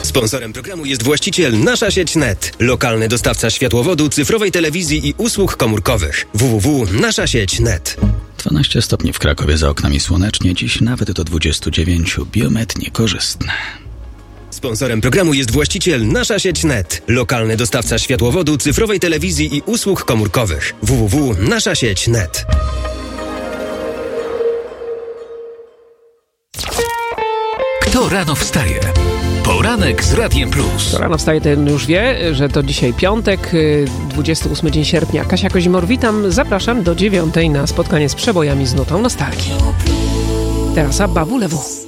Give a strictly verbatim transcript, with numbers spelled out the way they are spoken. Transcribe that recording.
Sponsorem programu jest właściciel Nasza Sieć Net, lokalny dostawca światłowodu, cyfrowej telewizji i usług komórkowych. w w w kropka nasza sieć kropka net. dwanaście stopni w Krakowie, za oknami słonecznie, dziś nawet do dwudziestu dziewięciu. Biomet niekorzystny. Sponsorem programu jest właściciel Nasza Sieć Net, lokalny dostawca światłowodu, cyfrowej telewizji i usług komórkowych. w w w kropka nasza sieć kropka net. Kto rano wstaje? Poranek z Radiem Plus. Kto rano wstaje, ten już wie, że to dzisiaj piątek, dwudziesty ósmy dzień sierpnia. Kasia Kozimor, witam, zapraszam do dziewiątej na spotkanie z przebojami z nutą nostalgii. Teraz Abba W L W.